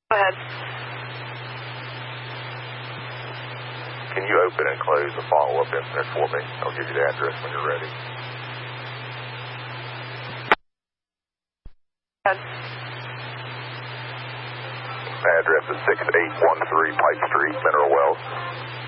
Go ahead. Can you open and close the follow-up incident for me? I'll give you the address when you're ready. Go ahead. The address is 6813 Pipe Street, Mineral Wells.